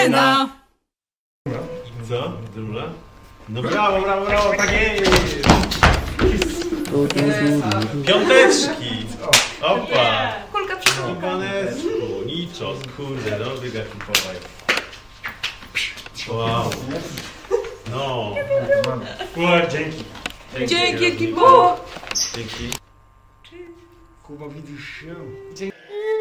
Arena! Co? Druga? No brawo, brawo, brawo, tak jest! Piąteczki! Opa! Kulka przy Iwanesku, niczo, kurde, no biega kupować. Wow. No. Dzięki. Dzięki, ekipo! Dzięki. Kuba, widzisz się?